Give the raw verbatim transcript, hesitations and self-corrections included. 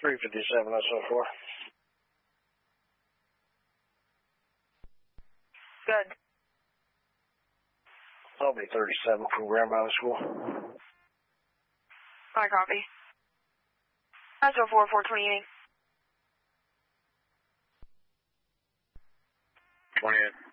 three fifty-seven, that's so four. Good. I'll be thirty-seven from Grandmother School. I copy. That's oh four, four twenty-eight. twenty-eight.